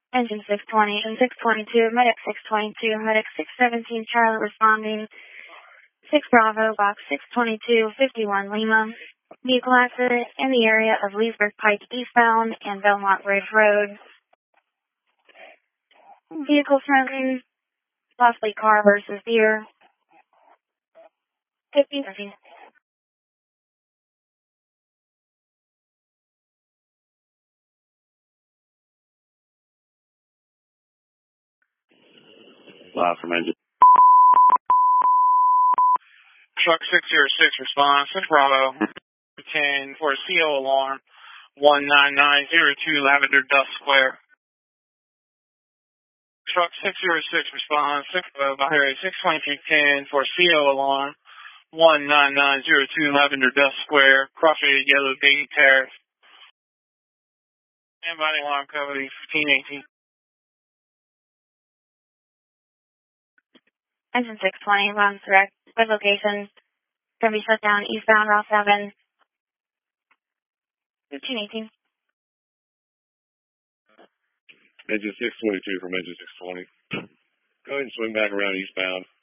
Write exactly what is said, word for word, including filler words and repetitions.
Engine six twenty, Engine six twenty-two, Medic six twenty-two, Medic six seventeen, Charlotte responding, six Bravo, Box six twenty-two, fifty-one Lima. Vehicle accident in the area of Leesburg Pike eastbound and Belmont Ridge Road. Vehicle smoking, possibly car versus deer. fifteen fifteen. Live from engine. Truck six zero six response, six Bravo, ten for a C O alarm, one nine nine zero two Lavender Dust Square. Truck six zero six response, six Bravo, six twenty-three ten for a C O alarm, one nine nine zero two Lavender Dust Square, Crossfaded Yellow Baby Terrace. And body alarm code fifteen eighteen. Engine six twenty, runs direct with location. Going to be shut down eastbound Route seven. fifteen eighteen. Engine six twenty-two from engine six twenty. Go ahead and swing back around eastbound.